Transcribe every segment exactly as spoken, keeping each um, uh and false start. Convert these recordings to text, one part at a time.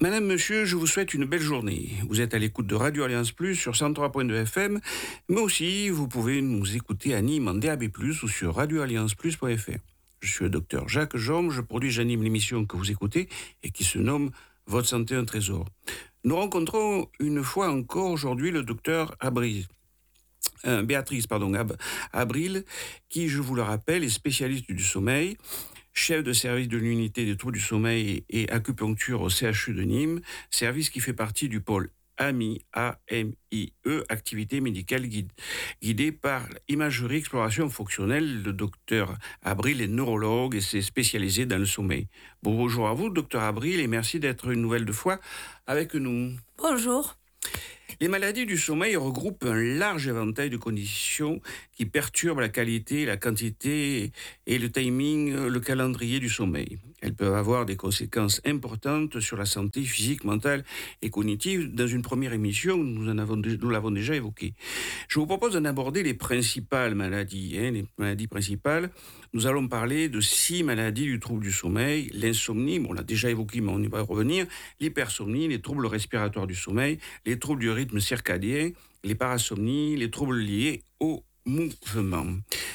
Madame, monsieur, je vous souhaite une belle journée. Vous êtes à l'écoute de Radio Alliance Plus sur cent trois point deux F M, mais aussi vous pouvez nous écouter à Nîmes en D A B plus, ou sur radio alliance plus point f r. Je suis le docteur Jacques Jaume, je produis, j'anime l'émission que vous écoutez et qui se nomme Votre santé un trésor. Nous rencontrons une fois encore aujourd'hui le docteur Abril. Euh, Béatrice pardon, Ab- Abril, qui, je vous le rappelle, est spécialiste du sommeil, chef de service de l'unité des troubles du sommeil et acupuncture au C H U de Nîmes, service qui fait partie du pôle A M I, A M I E, activité médicale guide, guidée par imagerie exploration fonctionnelle. Le docteur Abril est neurologue et s'est spécialisé dans le sommeil. Bon, bonjour à vous, docteur Abril, et merci d'être une nouvelle de fois avec nous. Bonjour. Les maladies du sommeil regroupent un large éventail de conditions qui perturbent la qualité, la quantité et le timing, le calendrier du sommeil. Elles peuvent avoir des conséquences importantes sur la santé physique, mentale et cognitive. Dans une première émission, nous, en avons, nous l'avons déjà évoqué. Je vous propose d'en aborder les principales maladies. Hein, les maladies principales. Nous allons parler de six maladies du trouble du sommeil. L'insomnie, bon, on l'a déjà évoqué, mais on y va revenir. L'hypersomnie, les troubles respiratoires du sommeil, les troubles du rythme circadien, les parasomnies, les troubles liés au mouvement.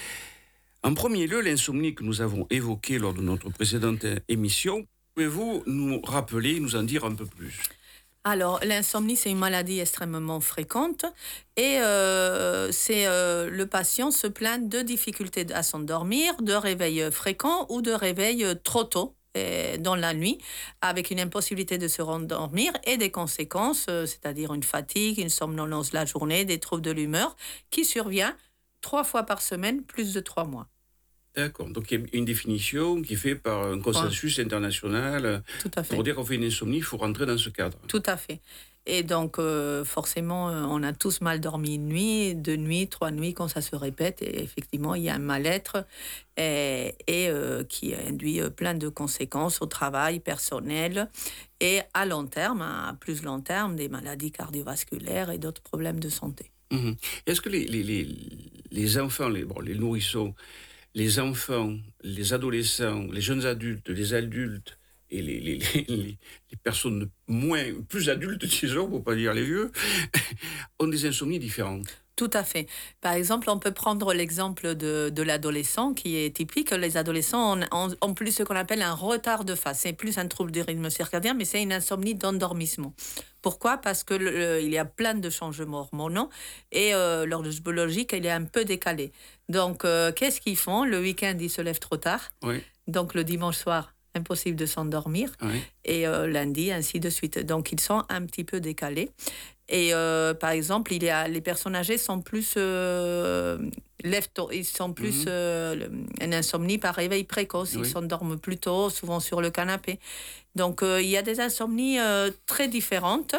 En premier lieu, l'insomnie que nous avons évoquée lors de notre précédente émission. Pouvez-vous nous rappeler, nous en dire un peu plus ? Alors, l'insomnie, c'est une maladie extrêmement fréquente et euh, c'est euh, le patient se plaint de difficultés à s'endormir, de réveils fréquents ou de réveils trop tôt dans la nuit, avec une impossibilité de se rendormir et des conséquences, c'est-à-dire une fatigue, une somnolence la journée, des troubles de l'humeur, qui survient trois fois par semaine, plus de trois mois. D'accord. Donc, il y a une définition qui est faite par un consensus ouais. international. Tout à fait. Pour dire qu'on fait une insomnie, il faut rentrer dans ce cadre. Tout à fait. Et donc, euh, forcément, on a tous mal dormi une nuit, deux nuits, trois nuits, quand ça se répète. Et effectivement, il y a un mal-être et, et euh, qui induit plein de conséquences au travail personnel et à long terme, à plus long terme, des maladies cardiovasculaires et d'autres problèmes de santé. Mmh. Est-ce que les, les, les, les enfants, les, bon, les nourrissons, les enfants, les adolescents, les jeunes adultes, les adultes et les, les, les, les personnes moins, plus adultes, disons, pour ne pas dire les vieux, ont des insomnies différentes? Tout à fait. Par exemple, on peut prendre l'exemple de, de l'adolescent qui est typique. Les adolescents ont, ont, ont plus ce qu'on appelle un retard de phase. C'est plus un trouble du rythme circadien, mais c'est une insomnie d'endormissement. Pourquoi ? Parce que le, le, il y a plein de changements hormonaux et euh, l'horloge biologique, elle est un peu décalée. Donc, euh, qu'est-ce qu'ils font ? Le week-end, ils se lèvent trop tard. Oui. Donc, le dimanche soir, impossible de s'endormir. Oui. Et euh, lundi, ainsi de suite. Donc, ils sont un petit peu décalés. Et euh, par exemple, il y a, les personnes âgées sont plus euh, lève-tôt, ils sont plus mm-hmm. euh, une insomnie par réveil précoce. Oui. Ils s'endorment plus tôt, souvent sur le canapé. Donc, euh, il y a des insomnies euh, très différentes.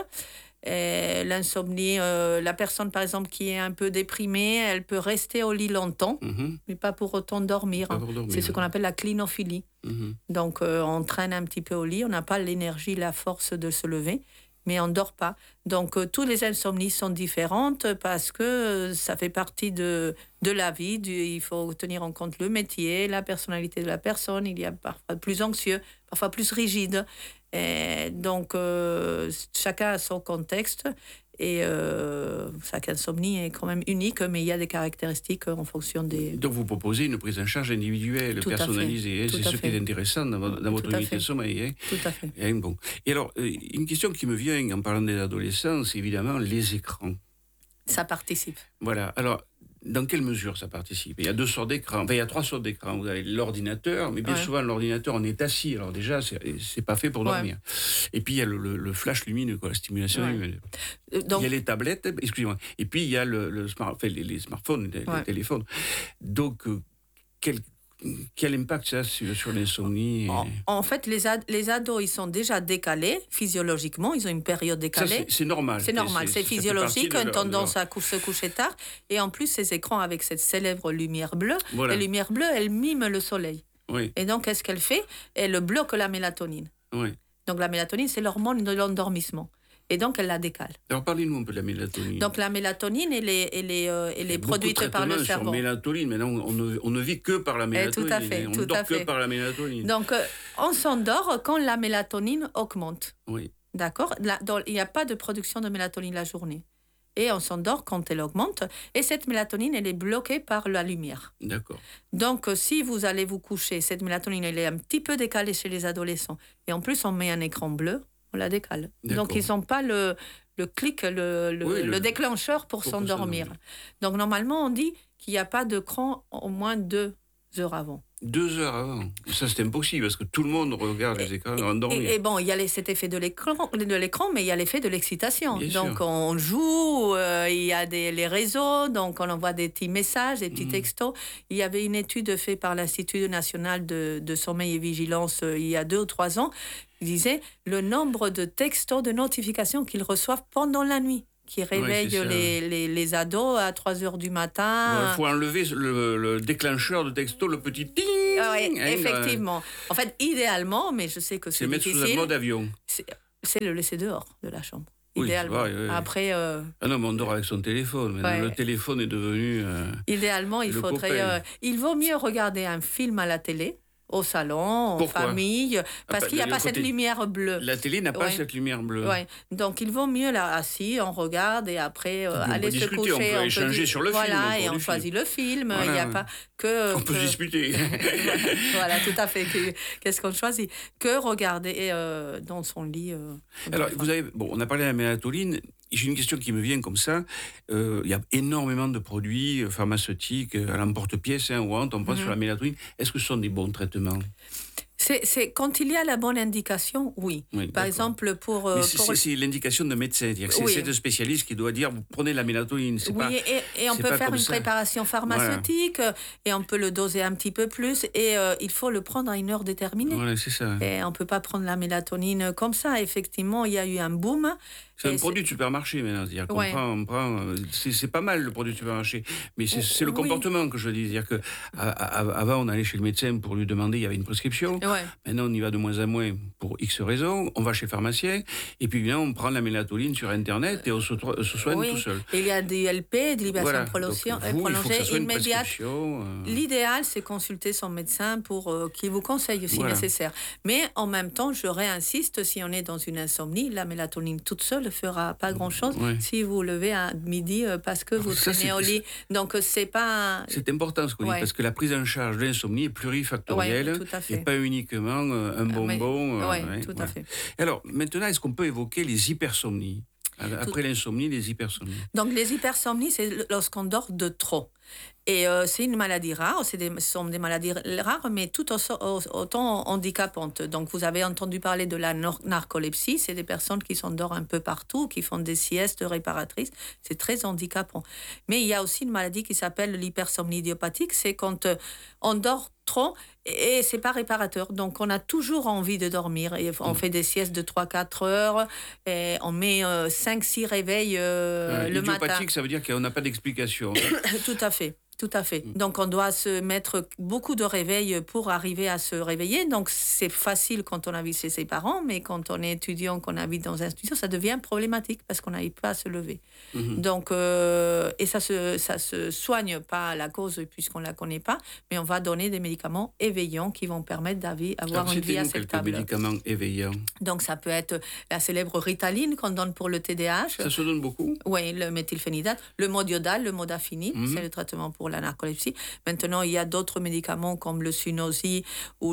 Et l'insomnie, euh, la personne par exemple qui est un peu déprimée, elle peut rester au lit longtemps, mm-hmm. mais pas pour autant dormir. Pas pour dormir. C'est ce qu'on appelle la clinophilie. Mm-hmm. Donc, euh, on traîne un petit peu au lit, on n'a pas l'énergie, la force de se lever. Mais on ne dort pas. Donc, euh, toutes les insomnies sont différentes parce que euh, ça fait partie de, de la vie. Du, il faut tenir en compte le métier, la personnalité de la personne. Il y a parfois plus anxieux, parfois plus rigide. Et donc, euh, chacun a son contexte. Et euh, chaque insomnie est quand même unique, mais il y a des caractéristiques en fonction des... Donc vous proposez une prise en charge individuelle, tout personnalisée. Hein, c'est ce fait. qui est intéressant dans, dans votre unité de sommeil. Hein. Tout à fait. Hein, bon. Et alors, une question qui me vient en parlant des adolescents, c'est évidemment les écrans. Ça participe. Voilà. Alors, dans quelle mesure ça participe ? Il y a deux sortes d'écrans. Enfin, il y a trois sortes d'écrans. Vous avez l'ordinateur, mais bien ouais. souvent, l'ordinateur, on est assis. Alors déjà, c'est, c'est pas fait pour dormir. Ouais. Et puis, il y a le, le, le flash lumineux, quoi, la stimulation ouais. lumineuse. Donc, il y a les tablettes, excusez-moi. Et puis, il y a le, le smart, enfin, les, les smartphones, les, ouais. les téléphones. Donc, euh, quel... Quel impact ça a sur, sur l'insomnie? En, en fait, les, ad, les ados, ils sont déjà décalés physiologiquement. Ils ont une période décalée. Ça, c'est, c'est normal. C'est normal, c'est, c'est physiologique, une tendance leur... à cou- se coucher tard. Et en plus, ces écrans avec cette célèbre lumière bleue, voilà. la lumière bleue, elle mime le soleil. Oui. Et donc, qu'est-ce qu'elle fait ? Elle bloque la mélatonine. Oui. Donc, la mélatonine, c'est l'hormone de l'endormissement. Et donc, elle la décale. Alors, parlez-nous un peu de la mélatonine. Donc, la mélatonine, elle est, elle est, euh, elle est produite par le cerveau. Sur mélatonine, maintenant, on ne, on ne vit que par la mélatonine. Et tout à fait. On tout ne dort à fait. que par la mélatonine. Donc, euh, on s'endort quand la mélatonine augmente. Oui. d'accord? Là, dans- il n'y a pas de production de mélatonine la journée. Et on s'endort quand elle augmente. Et cette mélatonine, elle est bloquée par la lumière. D'accord. Donc, euh, si vous allez vous coucher, cette mélatonine, elle est un petit peu décalée chez les adolescents. Et en plus, on met un écran bleu, on la décale. D'accord. Donc, ils n'ont pas le, le clic, le, le, Oui, le- le déclencheur pour, pour s'endormir. s'endormir. Donc, normalement, on dit qu'il n'y a pas de cran au moins deux heures avant. Deux heures avant. Ça, c'est impossible, parce que tout le monde regarde les écrans avant de dormir. Et, et bon, il y a les- cet effet de l'écran, de l'écran, mais il y a l'effet de l'excitation. Bien Donc, sûr. on joue, euh, il y a des, les réseaux, donc on envoie des petits messages, des petits Mhm. textos. Il y avait une étude faite par l'Institut national de, de sommeil et vigilance euh, il y a deux ou trois ans. Il disait le nombre de textos, de notifications qu'ils reçoivent pendant la nuit, qui réveillent c'est ça. les, les, les ados à trois heures du matin. Il faut enlever le, le déclencheur de texto, le petit ting. Ah ouais, hein, effectivement. En fait, idéalement, mais je sais que C'est c'est mettre sous un difficile. mode avion. C'est c'est le laisser dehors de la chambre, Oui, idéalement. c'est vrai, oui, oui. Après, euh, Ah non, mais on dort avec son téléphone. Maintenant, Ouais. le téléphone est devenu... euh, idéalement, il Le faudrait. copain. euh, il vaut mieux regarder un film à la télé, au salon, en Pourquoi famille, parce bah, qu'il n'y a le pas cette côté- lumière bleue. La télé n'a pas Ouais. cette lumière bleue. Ouais. Donc, il vaut mieux là, assis, on regarde et après euh, puis on peut aller se discuter, coucher. on peut échanger di- sur le film, voilà, au cours et on du choisit le film. Il Voilà. n'y a pas que. On peut que- se disputer. voilà, tout à fait. Que- Qu'est-ce qu'on choisit? Que regarder euh, dans son lit. euh, Alors, enfin, vous avez, bon, on a parlé de la mélatonine. J'ai une question qui me vient comme ça. Euh, Il y a énormément de produits euh, pharmaceutiques euh, à l'emporte-pièce hein, ou autre, on pense Mhm. sur la mélatonine. Est-ce que ce sont des bons traitements? C'est, c'est, quand il y a la bonne indication, oui. Oui, Par d'accord. exemple, pour... euh, Mais c'est, pour- c'est- c'est l'indication de médecin. C'est-à-dire que c'est, Oui. c'est un spécialiste qui doit dire vous prenez de la mélatonine. C'est oui, pas, et, et on c'est peut pas faire comme une ça. préparation pharmaceutique euh, et on peut le doser un petit peu plus et euh, il faut le prendre à une heure déterminée. Voilà, c'est ça. Et on ne peut pas prendre la mélatonine comme ça. Effectivement, il y a eu un boom. C'est Et un produit de supermarché maintenant. C'est-à-dire qu'on Ouais. prend, on prend, euh, c'est, c'est pas mal le produit de supermarché. Mais c'est, c'est le Oui. comportement que je dis. C'est-à-dire que à- à- avant, on allait chez le médecin pour lui demander, il y avait une prescription. Ouais. Maintenant, on y va de moins en moins pour X raisons. On va chez le pharmacien. Et puis, bien, on prend la mélatonine sur Internet et on se, tro- se soigne Oui. tout seul. Il y a des L P, de libération Voilà. prolongée, Donc, vous, il faut que ça prolongée soit une immédiate. prescription. euh, L'idéal, c'est consulter son médecin pour euh, qu'il vous conseille si Voilà. nécessaire. Mais en même temps, je réinsiste, si on est dans une insomnie, la mélatonine toute seule ne fera pas grand-chose Ouais. si vous levez à midi euh, parce que vous Ça, traînez c'est- au lit. Donc, euh, c'est pas... C'est important ce qu'on dit, Ouais. parce que la prise en charge de l'insomnie est plurifactorielle Ouais, tout à fait. et pas uniquement euh, un Ah, mais- bonbon. euh, ouais, ouais, tout à voilà. fait. Alors, maintenant, est-ce qu'on peut évoquer les hypersomnies? Après l'insomnie, les hypersomnies. Donc, les hypersomnies, c'est lorsqu'on dort de trop. Et euh, c'est une maladie rare, c'est des, ce sont des maladies rares, mais tout au- au- autant handicapantes. Donc, vous avez entendu parler de la nor- narcolepsie, c'est des personnes qui s'endorment un peu partout, qui font des siestes réparatrices, c'est très handicapant. Mais il y a aussi une maladie qui s'appelle l'hypersomnie idiopathique, c'est quand euh, on dort trop et c'est pas réparateur. Donc, on a toujours envie de dormir. Et on fait des siestes de trois à quatre heures, et on met euh, cinq six réveils euh, Ouais, le matin. Idiopathique, ça veut dire qu'on n'a pas d'explication. Tout à fait. Tout à fait. Donc, on doit se mettre beaucoup de réveils pour arriver à se réveiller. Donc, c'est facile quand on habite chez ses parents, mais quand on est étudiant, qu'on habite dans un studio, ça devient problématique parce qu'on n'arrive pas à se lever. Mhm. Donc, euh, et ça se, ça se soigne pas à la cause puisqu'on la connaît pas, mais on va donner des médicaments éveillants qui vont permettre d'avoir Alors, une vie c'était nous quelques acceptable. médicaments éveillants. Donc, ça peut être la célèbre Ritaline qu'on donne pour le T D A H. Ça se donne beaucoup? Oui, le méthylphénidate, le modiodal, le modafini, Mhm. c'est le traitement pour la narcolepsie. Maintenant, il y a d'autres médicaments comme le Sunosi ou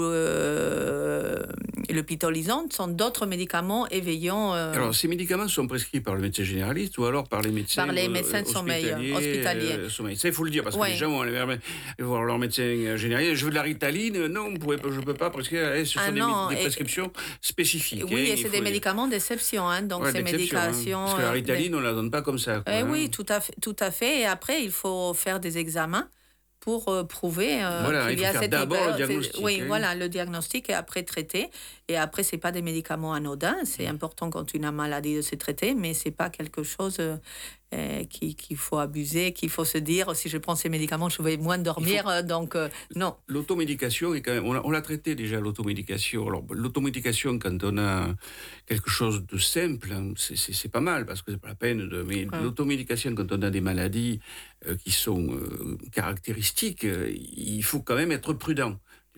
euh, le pitolisant, sont d'autres médicaments éveillants. euh, Alors, ces médicaments sont prescrits par le médecin généraliste ou alors par les médecins Par les euh, médecins de sommeil, hospitaliers, hospitaliers. euh, sommeil. Ça, il faut le dire, parce que Ouais. les gens vont aller vers- voir leur médecin généraliste. Je veux de la Ritaline. Non, vous pouvez pas- je ne peux pas prescrire. Eh, Ce sont Ah des, non, mé- des et- prescriptions spécifiques. oui, hein, et il c'est faut des le dire. médicaments d'exception. Hein, donc, Ouais, ces d'exception, hein. médications. Parce que la euh, Ritaline, on ne la donne pas comme ça. quoi, Eh hein. oui, tout à fait, tout à fait. Et après, il faut faire des examens pour euh, prouver euh, Voilà, qu'il il y faut a faire cette d'abord le hyper- diagnostic, Oui, hein. voilà, le diagnostic et après traiter. Et après, c'est pas des médicaments anodins. C'est important quand une maladie de se traiter, mais c'est pas quelque chose euh, euh, qui- qu'il faut abuser, qu'il faut se dire si je prends ces médicaments, je vais moins dormir. euh, Donc euh, non. L'automédication est quand même. On l'a, on l'a traité déjà, l'automédication. Alors, l'automédication, quand on a quelque chose de simple, hein, c'est, c'est, c'est pas mal, parce que c'est pas la peine de. Mais Ouais. l'automédication, quand on a des maladies euh, qui sont euh, caractéristiques, euh, il faut quand même être prudent.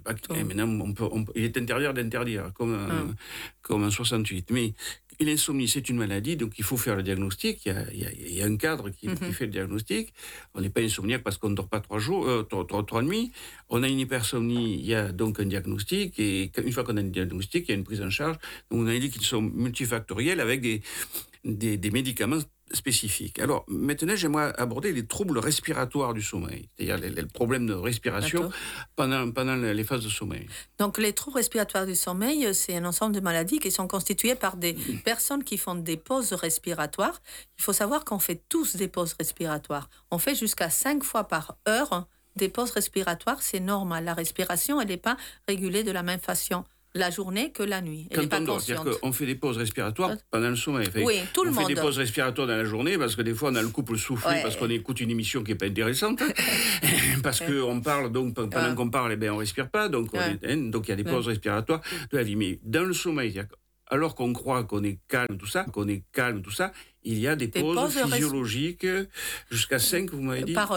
Et maintenant, on peut, on, il est interdit d'interdire, comme, hum. euh, comme en soixante-huit. Mais l'insomnie, c'est une maladie, donc il faut faire le diagnostic. Il y a, il y a, il y a un cadre qui, mm-hmm. qui fait le diagnostic. On n'est pas insomniaque parce qu'on ne dort pas trois jours, euh, trois, trois, trois nuits. On a une hypersomnie, il y a donc un diagnostic. Et une fois qu'on a un diagnostic, il y a une prise en charge. Donc on a dit qu'ils sont multifactoriels avec des, des, des médicaments spécifiques. Alors, maintenant, j'aimerais aborder les troubles respiratoires du sommeil, c'est-à-dire les, les problèmes de respiration pendant, pendant les phases de sommeil. Donc, les troubles respiratoires du sommeil, c'est un ensemble de maladies qui sont constituées par des mmh. personnes qui font des pauses respiratoires. Il faut savoir qu'on fait tous des pauses respiratoires. On fait jusqu'à cinq fois par heure des pauses respiratoires, c'est normal. La respiration, elle n'est pas régulée de la même façon la journée que la nuit. Elle Quand on dort, c'est-à-dire qu'on fait des pauses respiratoires pendant le sommeil. Enfin, oui, tout le on monde. On fait des pauses respiratoires dans la journée parce que des fois, on a le couple soufflé ouais. parce qu'on écoute une émission qui n'est pas intéressante, parce ouais. qu'on parle, donc pendant ouais. qu'on parle, eh bien, on ne respire pas, donc il ouais. donc y a des pauses ouais. respiratoires de la vie. Mais dans le sommeil, c'est-à-dire alors qu'on croit qu'on est calme, tout ça, qu'on est calme, tout ça, il y a des, des pauses, pauses physiologiques res... jusqu'à cinq, vous m'avez dit. Par